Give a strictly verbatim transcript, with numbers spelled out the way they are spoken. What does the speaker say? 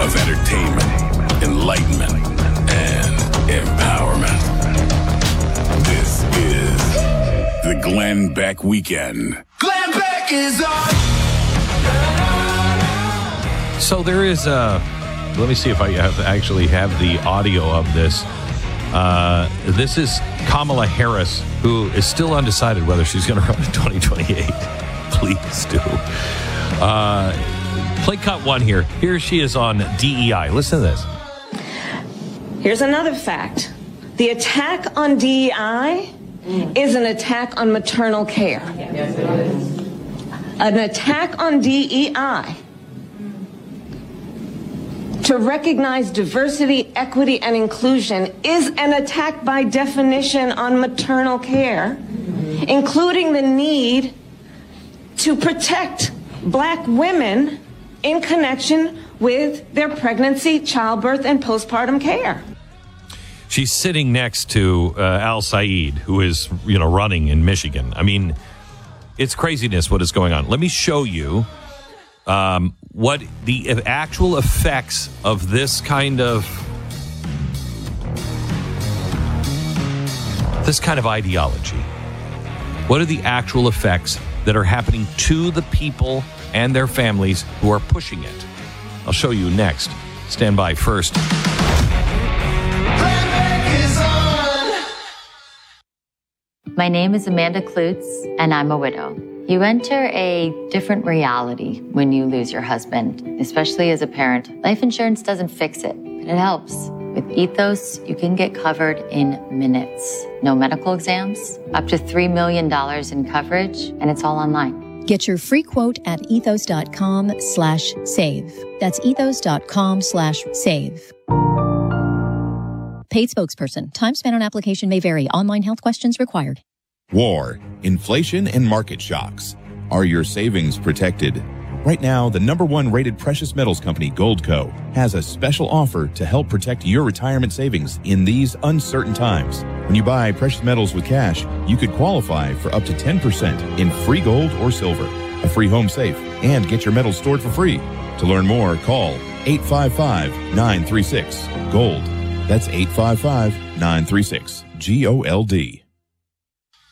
of entertainment, enlightenment, and empowerment. This is the Glenn Beck Weekend. Glenn Beck is on. So there is a... Let me see if I have actually have the audio of this. Uh, this is Kamala Harris, who is still undecided whether she's going to run in twenty twenty-eight. Please do. Uh, play cut one here. Here she is on D E I. Listen to this. Here's another fact. The attack on D E I is an attack on maternal care. Yes, it is. An attack on D E I to recognize diversity, equity, and inclusion is an attack by definition on maternal care, including the need to protect black women in connection with their pregnancy, childbirth, and postpartum care. She's sitting next to uh, Al Said, who is, you know, running in Michigan. I mean, it's craziness what is going on. Let me show you um, what the actual effects of this kind of this kind of ideology. What are the actual effects that are happening to the people and their families who are pushing it? I'll show you next. Stand by first. My name is Amanda Klutz, and I'm a widow. You enter a different reality when you lose your husband, especially as a parent. Life insurance doesn't fix it, but it helps. With Ethos, you can get covered in minutes. No medical exams, up to three million dollars in coverage, and it's all online. Get your free quote at ethos.com slash save. That's ethos.com slash save. Paid spokesperson. Time spent on application may vary. Online health questions required. War, inflation, and market shocks. Are your savings protected? Right now, the number one rated precious metals company, Goldco, has a special offer to help protect your retirement savings in these uncertain times. When you buy precious metals with cash, you could qualify for up to ten percent in free gold or silver, a free home safe, and get your metals stored for free. To learn more, call eight five five, nine three six, GOLD. That's eight five five, nine three six, G O L D.